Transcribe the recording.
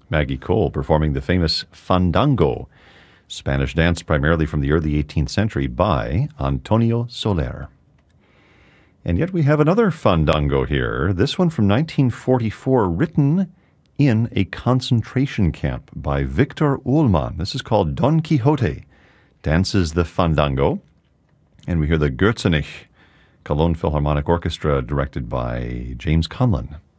Maggie Cole performing the famous Fandango, Spanish dance primarily from the early 18th century by Antonio Soler. And yet we have another Fandango here, this one from 1944, written in a concentration camp by Victor Ullmann. This is called Don Quixote Dances the Fandango. And we hear the Gürzenich Cologne Philharmonic Orchestra directed by James Conlon.